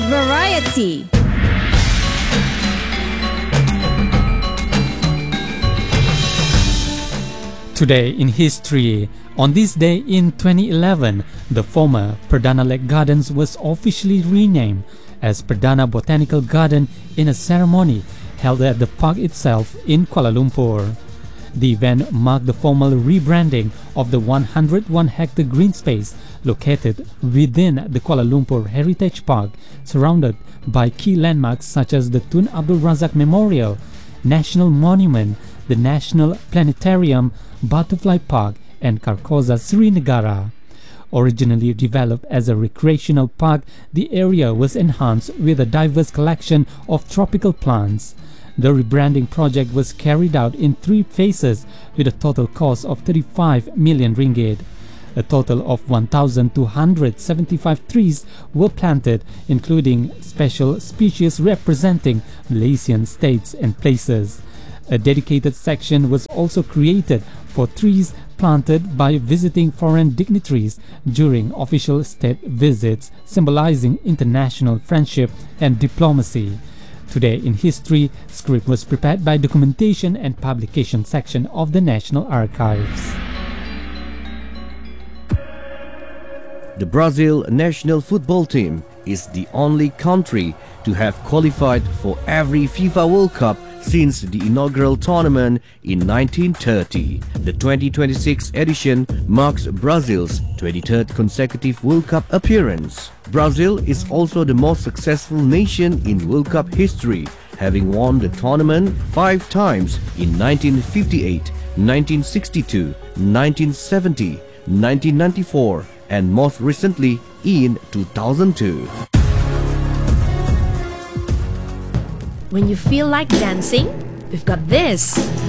Variety. Today in history. On this day in 2011, the former Perdana Lake Gardens was officially renamed as Perdana Botanical Garden in a ceremony held at the park itself in Kuala Lumpur. The event marked the formal rebranding of the 101-hectare green space located within the Kuala Lumpur Heritage Park, surrounded by key landmarks such as the Tun Abdul Razak Memorial, National Monument, the National Planetarium, Butterfly Park, and Karkoza Srinegara. Originally developed as a recreational park, the area was enhanced with a diverse collection of tropical plants. The rebranding project was carried out in 3 phases with a total cost of 35 million ringgit. A total of 1,275 trees were planted, including special species representing Malaysian states and places. A dedicated section was also created for trees planted by visiting foreign dignitaries during official state visits, symbolizing international friendship and diplomacy. Today in history, script was prepared by Documentation and Publication section of the National Archives. The Brazil national football team is the only country to have qualified for every FIFA World Cup since the inaugural tournament in 1930. The 2026 edition marks Brazil's 23rd consecutive World Cup appearance. Brazil is also the most successful nation in World Cup history, having won the tournament 5 times in 1958, 1962, 1970, 1994, and most recently in 2002. When you feel like dancing, we've got this.